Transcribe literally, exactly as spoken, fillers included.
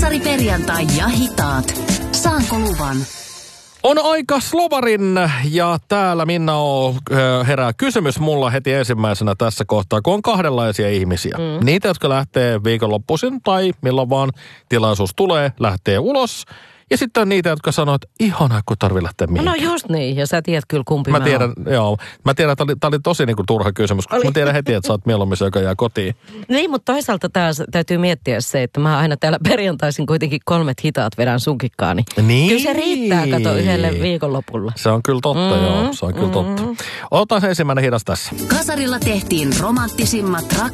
Kasari perjantai ja hitaat. Saanko luvan? On aika slovarin ja täällä Minna O herää kysymys mulla heti ensimmäisenä tässä kohtaa, kun on kahdenlaisia ihmisiä. Mm. Niitä, jotka lähtee viikonloppuisin tai milloin vaan tilaisuus tulee, lähtee ulos. Ja sitten on niitä, jotka sanoo, että ihanaa, kun tarvii lähteä mihinkään. No just niin, ja sä tiedät kyllä kumpi mä, mä tiedän, on. Joo, mä tiedän, että tämä oli tosi niinku turha kysymys, koska oli. Mä tiedän heti, että sä oot mieluummin se, joka jää kotiin. Niin, mutta toisaalta taas täytyy miettiä se, että mä aina täällä perjantaisin kuitenkin kolmet hitaat vedän sunkikkaani. Niin. Kyllä se riittää, kato, yhdelle viikonlopulla. Se on kyllä totta, mm, joo, se on kyllä mm. totta. Otetaan se ensimmäinen hidas tässä. Kasarilla tehtiin romanttisimmat rak-